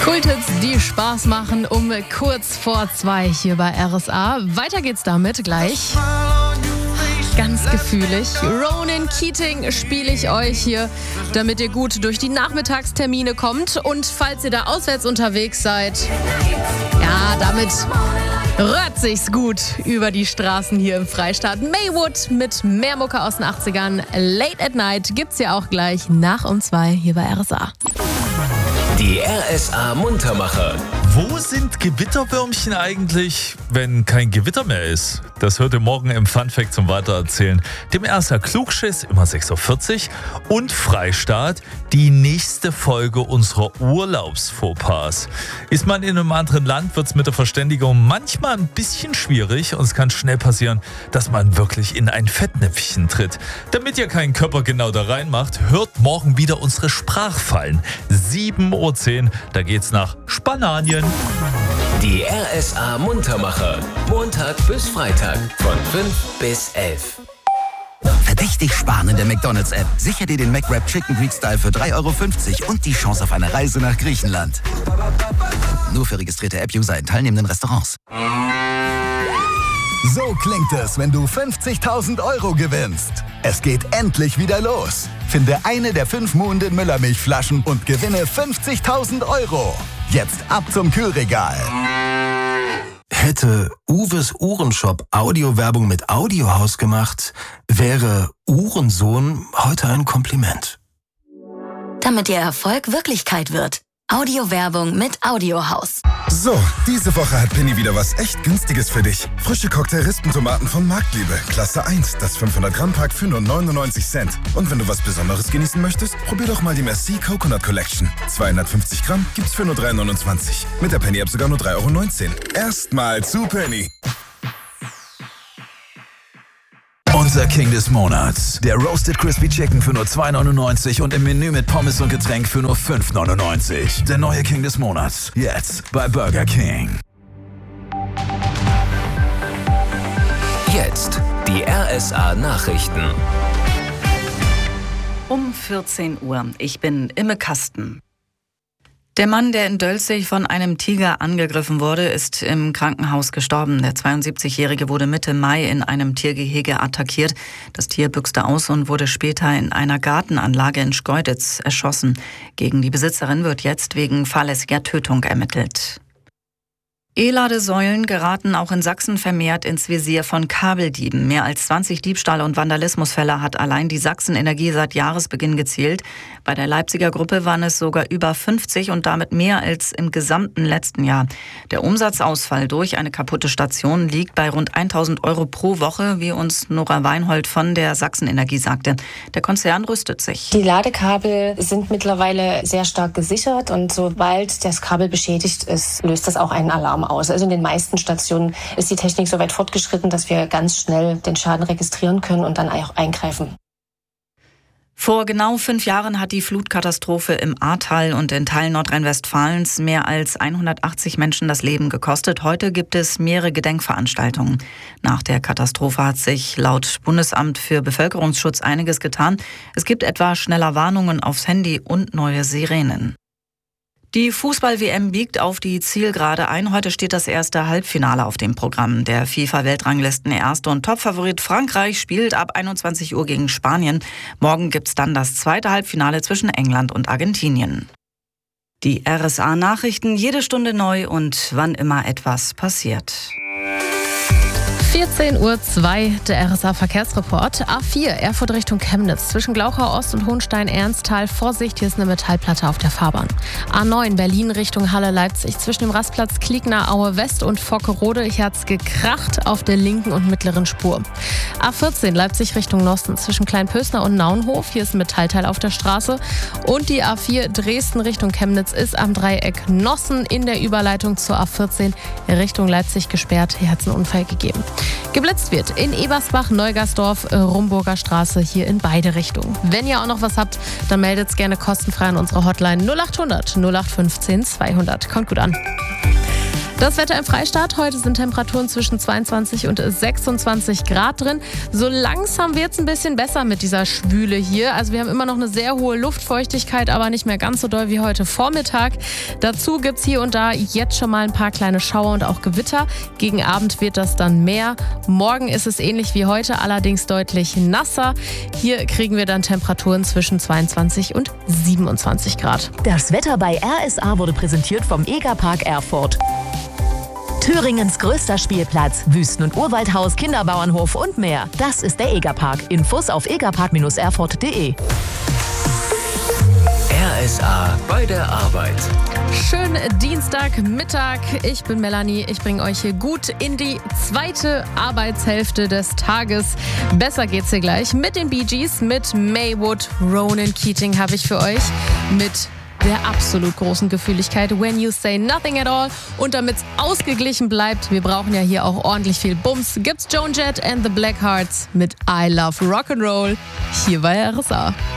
Kulthits, die Spaß machen, um kurz vor 2 hier bei RSA. Weiter geht's damit gleich. Ganz gefühlig. Ronan Keating spiele ich euch hier, damit ihr gut durch die Nachmittagstermine kommt. Und falls ihr da auswärts unterwegs seid, ja, damit rührt sich's gut über die Straßen hier im Freistaat. Maywood mit mehr Mucke aus den 80ern. Late at Night gibt's ja auch gleich nach um 2 hier bei RSA. Die RSA Muntermacher. Wo sind Gewitterwürmchen eigentlich, wenn kein Gewitter mehr ist? Das hört ihr morgen im Funfact zum Weitererzählen. Dem RSA Klugschiss, immer 6.40 Uhr und Freistaat, die nächste Folge unserer Urlaubsfauxpas. Ist man in einem anderen Land, wird es mit der Verständigung manchmal ein bisschen schwierig und es kann schnell passieren, dass man wirklich in ein Fettnäpfchen tritt. Damit ihr keinen Körper genau da reinmacht, hört morgen wieder unsere Sprachfallen. 7.10 Uhr, da geht's nach Spanien. Die RSA Muntermacher. Montag bis Freitag von 5 bis 11. Verdächtig sparen in der McDonald's-App. Sicher dir den McWrap Chicken Greek Style für 3,50 € und die Chance auf eine Reise nach Griechenland. Nur für registrierte App-User in teilnehmenden Restaurants. So klingt es, wenn du 50.000 € gewinnst. Es geht endlich wieder los. Finde eine der 5 Muhnden Müllermilchflaschen und gewinne 50.000 €. Jetzt ab zum Kühlregal. Hätte Uwes Uhrenshop Audiowerbung mit Audiohaus gemacht, wäre Uhrensohn heute ein Kompliment. Damit Ihr Erfolg Wirklichkeit wird. Audiowerbung mit Audiohaus. So, diese Woche hat Penny wieder was echt Günstiges für dich. Frische Cocktail-Rispentomaten von Marktliebe. Klasse 1, das 500-Gramm-Pack für nur 99 Cent. Und wenn du was Besonderes genießen möchtest, probier doch mal die Merci Coconut Collection. 250 Gramm gibt's für nur 3,29 €. Mit der Penny-App sogar nur 3,19 €. Erstmal zu Penny. Unser King des Monats. Der Roasted Crispy Chicken für nur 2,99 € und im Menü mit Pommes und Getränk für nur 5,99 €. Der neue King des Monats. Jetzt bei Burger King. Jetzt die RSA Nachrichten. Um 14 Uhr. Ich bin Imme Kasten. Der Mann, der in Dölzig von einem Tiger angegriffen wurde, ist im Krankenhaus gestorben. Der 72-Jährige wurde Mitte Mai in einem Tiergehege attackiert. Das Tier büchste aus und wurde später in einer Gartenanlage in Schkeuditz erschossen. Gegen die Besitzerin wird jetzt wegen fahrlässiger Tötung ermittelt. E-Ladesäulen geraten auch in Sachsen vermehrt ins Visier von Kabeldieben. Mehr als 20 Diebstahl- und Vandalismusfälle hat allein die Sachsen-Energie seit Jahresbeginn gezählt. Bei der Leipziger Gruppe waren es sogar über 50 und damit mehr als im gesamten letzten Jahr. Der Umsatzausfall durch eine kaputte Station liegt bei rund 1.000 € pro Woche, wie uns Nora Weinhold von der Sachsen-Energie sagte. Der Konzern rüstet sich. Die Ladekabel sind mittlerweile sehr stark gesichert und sobald das Kabel beschädigt ist, löst das auch einen Alarm aus. Also in den meisten Stationen ist die Technik so weit fortgeschritten, dass wir ganz schnell den Schaden registrieren können und dann auch eingreifen. Vor genau 5 Jahren hat die Flutkatastrophe im Ahrtal und in Teilen Nordrhein-Westfalens mehr als 180 Menschen das Leben gekostet. Heute gibt es mehrere Gedenkveranstaltungen. Nach der Katastrophe hat sich laut Bundesamt für Bevölkerungsschutz einiges getan. Es gibt etwa schneller Warnungen aufs Handy und neue Sirenen. Die Fußball-WM biegt auf die Zielgerade ein. Heute steht das erste Halbfinale auf dem Programm. Der FIFA-Weltranglisten-Erste und Topfavorit Frankreich spielt ab 21 Uhr gegen Spanien. Morgen gibt's dann das zweite Halbfinale zwischen England und Argentinien. Die RSA-Nachrichten jede Stunde neu und wann immer etwas passiert. 14.02 Uhr, der RSA-Verkehrsreport. A4, Erfurt Richtung Chemnitz. Zwischen Glauchau Ost und Hohenstein-Ernsthal. Vorsicht, hier ist eine Metallplatte auf der Fahrbahn. A9, Berlin Richtung Halle-Leipzig. Zwischen dem Rastplatz Kliegner, Aue West und Fockerode. Hier hat's gekracht auf der linken und mittleren Spur. A14, Leipzig Richtung Nossen. Zwischen Kleinpösner und Naunhof. Hier ist ein Metallteil auf der Straße. Und die A4, Dresden Richtung Chemnitz ist am Dreieck Nossen in der Überleitung zur A14 Richtung Leipzig gesperrt. Hier hat's einen Unfall gegeben. Geblitzt wird in Ebersbach, Neugersdorf, Rumburger Straße, hier in beide Richtungen. Wenn ihr auch noch was habt, dann meldet es gerne kostenfrei an unsere Hotline 0800 0815 200. Kommt gut an. Das Wetter im Freistaat. Heute sind Temperaturen zwischen 22 und 26 Grad drin. So langsam wird es ein bisschen besser mit dieser Schwüle hier. Also wir haben immer noch eine sehr hohe Luftfeuchtigkeit, aber nicht mehr ganz so doll wie heute Vormittag. Dazu gibt es hier und da jetzt schon mal ein paar kleine Schauer und auch Gewitter. Gegen Abend wird das dann mehr. Morgen ist es ähnlich wie heute, allerdings deutlich nasser. Hier kriegen wir dann Temperaturen zwischen 22 und 27 Grad. Das Wetter bei RSA wurde präsentiert vom Egerpark Erfurt. Thüringens größter Spielplatz, Wüsten- und Urwaldhaus, Kinderbauernhof und mehr. Das ist der Egerpark. Infos auf egerpark-erfurt.de. RSA bei der Arbeit. Schönen Dienstagmittag. Ich bin Melanie. Ich bringe euch hier gut in die zweite Arbeitshälfte des Tages. Besser geht's hier gleich mit den Bee Gees, mit Maywood. Ronan Keating habe ich für euch mit der absolut großen Gefühligkeit When You Say Nothing at All. Und damit es ausgeglichen bleibt, wir brauchen ja hier auch ordentlich viel Bums, gibt's Joan Jett and the Blackhearts mit I Love Rock'n'Roll hier bei RSA.